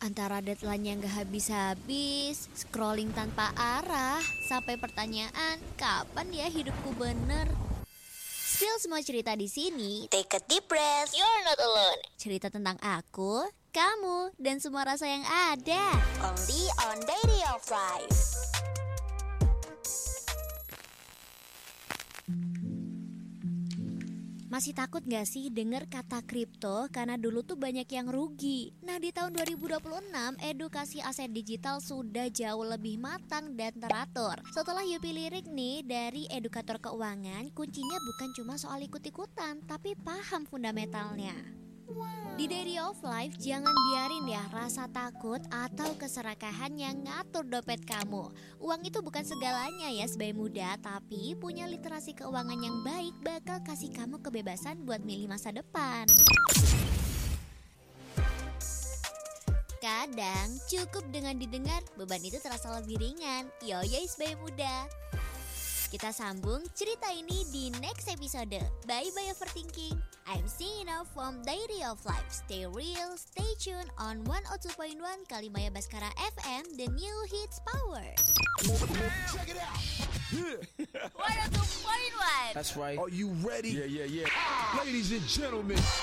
Antara deadline yang gak habis-habis, scrolling tanpa arah, sampai pertanyaan, kapan ya hidupku bener? Spill semua cerita di sini. Take a deep breath. You're not alone. Cerita tentang aku, kamu, dan semua rasa yang ada. Only on Diary of Life. Masih takut gak sih denger kata kripto karena dulu tuh banyak yang rugi? Nah di tahun 2026 edukasi aset digital sudah jauh lebih matang dan teratur. Setelah Yupi Lirik nih dari edukator keuangan, kuncinya bukan cuma soal ikut-ikutan tapi paham fundamentalnya. Di Diary of Life jangan biarin ya rasa takut atau keserakahan yang ngatur dompet kamu. Uang itu bukan segalanya ya sebagai muda, tapi punya literasi keuangan yang baik bakal kasih kamu kebebasan buat milih masa depan. Kadang cukup dengan didengar beban itu terasa lebih ringan. Yo sebagai muda. Kita sambung cerita ini di next episode. Bye bye overthinking. I'm Sina from Diary of Life. Stay real, stay tuned on 102.1 Kalimaya Baskara FM, the new hits power. Check it out. 102.1. That's right. Are you ready? Yeah. Ladies and gentlemen.